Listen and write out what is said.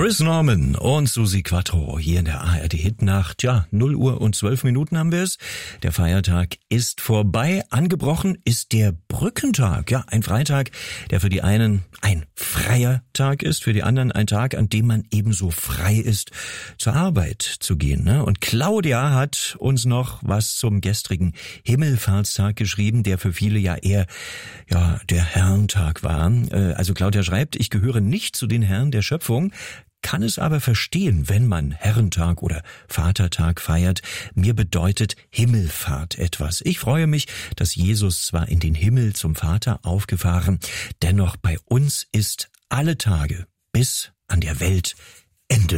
Chris Norman und Susi Quattro hier in der ARD-Hitnacht. Ja, 0 Uhr und 12 Minuten haben wir es. Der Feiertag ist vorbei. Angebrochen ist der Brückentag. Ja, ein Freitag, der für die einen ein freier Tag ist, für die anderen ein Tag, an dem man ebenso frei ist, zur Arbeit zu gehen. Ne? Und Claudia hat uns noch was zum gestrigen Himmelfahrtstag geschrieben, der für viele ja eher der Herrentag war. Also Claudia schreibt, ich gehöre nicht zu den Herren der Schöpfung, kann es aber verstehen, wenn man Herrentag oder Vatertag feiert. Mir bedeutet Himmelfahrt etwas. Ich freue mich, dass Jesus zwar in den Himmel zum Vater aufgefahren, dennoch bei uns ist alle Tage bis an der Welt Ende.